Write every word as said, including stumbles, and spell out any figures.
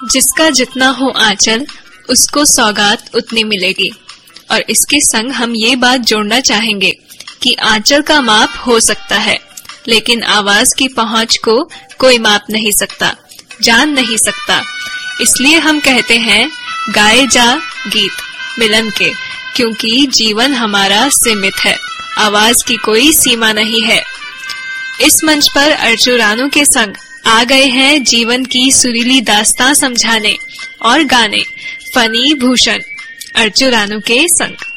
जिसका जितना हो आंचल उसको सौगात उतनी मिलेगी। और इसके संग हम ये बात जोड़ना चाहेंगे कि आंचल का माप हो सकता है, लेकिन आवाज की पहुंच को कोई माप नहीं सकता, जान नहीं सकता। इसलिए हम कहते हैं गाए जा गीत मिलन के, क्योंकि जीवन हमारा सीमित है, आवाज की कोई सीमा नहीं है। इस मंच पर अर्जू रानू के संग आ गए हैं जीवन की सुरीली दास्तां समझाने और गाने फनी भूषण अर्जू रानू के संग।